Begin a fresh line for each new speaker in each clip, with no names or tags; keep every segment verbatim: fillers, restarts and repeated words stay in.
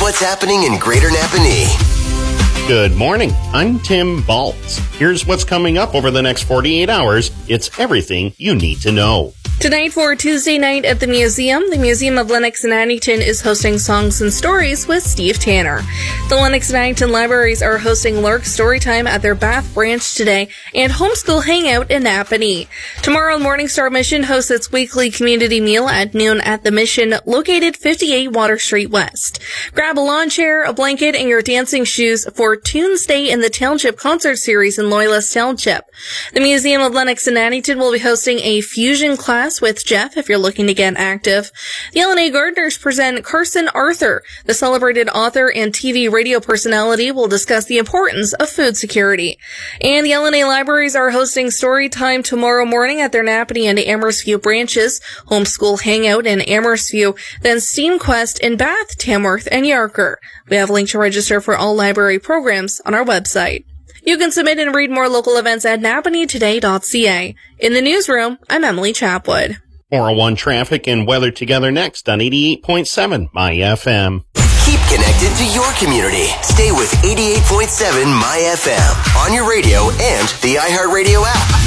what's happening in Greater Napanee.
Good morning. I'm Tim Baltz. Here's what's coming up over the next forty-eight hours. It's everything you need to know.
Tonight for Tuesday night at the museum, the Museum of Lennox and Addington is hosting Songs and Stories with Steve Tanner. The Lennox and Addington libraries are hosting Lark Storytime at their Bath branch today and Homeschool Hangout in Napanee. Tomorrow, Morningstar Mission hosts its weekly community meal at noon at the Mission, located fifty-eight Water Street West. Grab a lawn chair, a blanket, and your dancing shoes for Tuesday in the Township Concert Series in Loyalist Township. The Museum of Lennox and Addington will be hosting a fusion class with Jeff if you're looking to get active. The L and A Gardeners present Carson Arthur. The celebrated author and T V radio personality will discuss the importance of food security. And the L and A Libraries are hosting Story Time tomorrow morning at their Napanee and Amherstview branches, Homeschool Hangout in Amherstview, then Steam Quest in Bath, Tamworth, and Yarker. We have a link to register for all library programs on our website. You can submit and read more local events at napanee today dot c a. In the newsroom, I'm Emily Chapwood.
four oh one traffic and weather together next on eighty-eight point seven My F M.
Keep connected to your community. Stay with eighty-eight point seven My F M on your radio and the iHeartRadio app.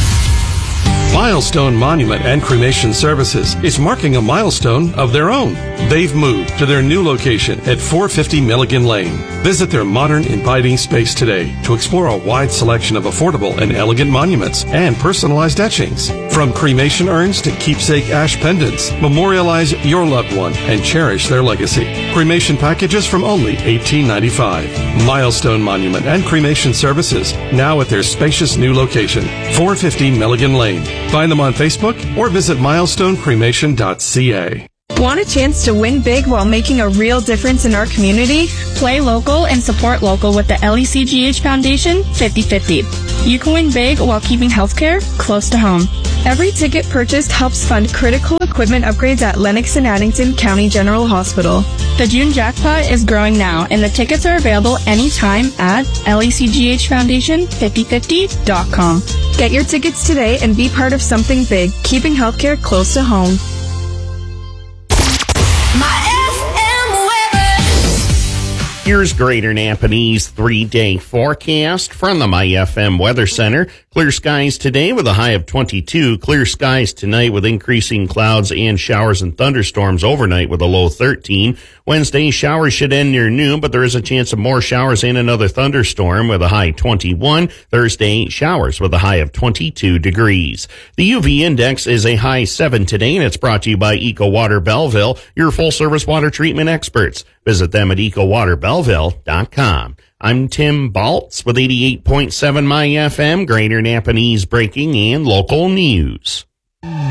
Milestone Monument and Cremation Services is marking a milestone of their own. They've moved to their new location at four fifty Milligan Lane. Visit their modern, inviting space today to explore a wide selection of affordable and elegant monuments and personalized etchings. From cremation urns to keepsake ash pendants, memorialize your loved one and cherish their legacy. Cremation packages from only eighteen ninety-five. Milestone Monument and Cremation Services, now at their spacious new location, four fifty Milligan Lane. Find them on Facebook or visit milestone cremation dot c a.
Want a chance to win big while making a real difference in our community? Play local and support local with the L E C G H Foundation fifty fifty. You can win big while keeping healthcare close to home. Every ticket purchased helps fund critical equipment upgrades at Lennox and Addington County General Hospital. The June jackpot is growing now, and the tickets are available anytime at L E C G H Foundation fifty fifty dot com. Get your tickets today and be part of something big, keeping healthcare close to home.
Here's Greater Napanee's three-day forecast from the My F M Weather Center. Clear skies today with a high of twenty-two. Clear skies tonight with increasing clouds and showers and thunderstorms overnight with a low thirteen. Wednesday, showers should end near noon, but there is a chance of more showers and another thunderstorm with a high twenty-one. Thursday, showers with a high of twenty-two degrees. The U V index is a high seven today, and it's brought to you by Eco Water Belleville, your full-service water treatment experts. Visit them at eco water belleville dot com. I'm Tim Baltz with eighty-eight point seven My F M, Greater Napanee's breaking and local news.